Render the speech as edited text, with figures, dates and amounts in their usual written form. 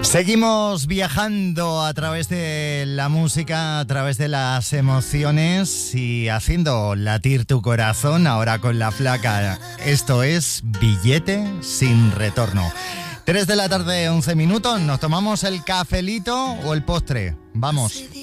Seguimos viajando a través de la música, a través de las emociones y haciendo latir tu corazón ahora con la flaca. Esto es Billete sin retorno. 3 de la tarde, 11 minutos. ¿Nos tomamos el cafelito o el postre? Vamos.